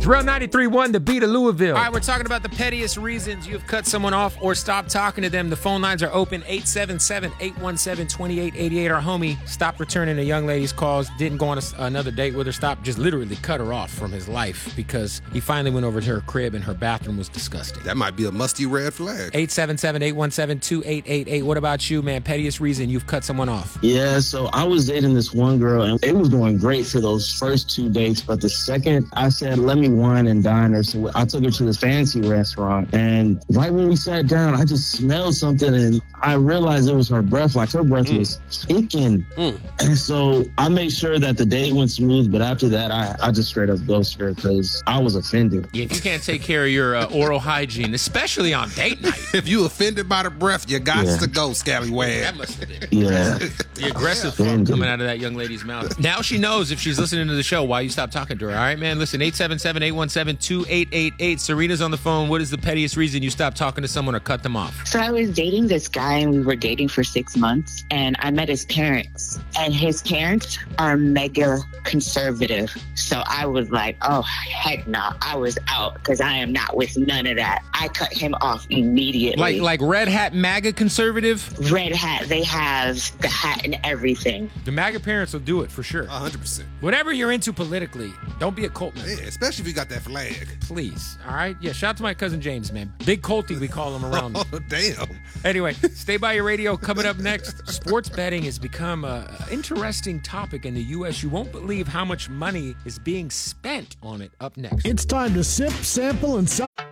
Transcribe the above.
Drill 93.1, the beat of Louisville. All right, we're talking about the pettiest reasons you've cut someone off or stopped talking to them. The phone lines are open, 877-817-2888. Our homie stopped returning a young lady's calls, didn't go on another date with her, stopped, just literally cut her off from his life because he finally went over to her crib and her bathroom was disgusting. That might be a musty red flag. 877-817-2888. What about you, man? Pettiest reason you've cut someone off? Yeah, so I was dating this one girl, and it was going great for those first 2 dates, but the second I said, let me wine and dine her, so I took her to this fancy restaurant, and right when we sat down, I just smelled something, and I realized it was her breath. Like, her breath was stinking. And so I made sure that the date went smooth, but after that, I just straight up ghosted her because I was offended. Yeah, if you can't take care of your oral hygiene, especially on date night. If you offended by the breath, you got to go, scallywag. That must have been. Yeah. The aggressive fuck coming out of that young lady's mouth. Now she knows if she's listening to the show why you stopped talking to her. All right, man? Listen, 877-817-2888. Serena's on the phone. What is the pettiest reason you stopped talking to someone or cut them off? So I was dating this guy, and we were dating for 6 months, and I met his parents. And his parents are mega conservative. So I was like, oh, heck no. I was out because I am not with none of that. I cut him off immediately. Like red hat MAGA conservative? Red hat. They have the hat and everything. The MAGA parents will do it for sure. 100%. Whatever you're into politically, don't be a cult member. Yeah, especially if you got that flag. Please. All right? Yeah, shout out to my cousin James, man. Big culty, we call him around. Oh, damn. Anyway, stay by your radio. Coming up next, sports betting has become an interesting topic in the U.S. You won't believe how much money is being spent on it. Up next. It's time to sip, sample, and